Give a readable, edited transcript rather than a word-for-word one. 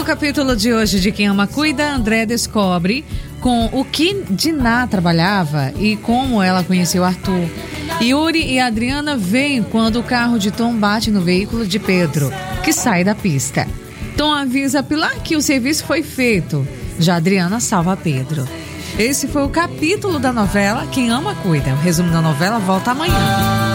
capítulo de hoje de Quem Ama Cuida, André descobre com o que Diná trabalhava e como ela conheceu Arthur. Yuri e Adriana veem quando o carro de Tom bate no veículo de Pedro, que sai da pista. Tom avisa a Pilar que o serviço foi feito. Já Adriana salva Pedro. Esse foi o capítulo da novela Quem Ama Cuida. O resumo da novela volta amanhã.